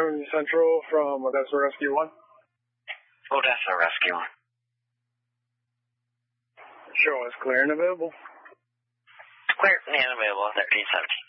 Miami Central from Odessa Rescue 1. Odessa Rescue 1. Show is clear and available. Clear and available, 1370.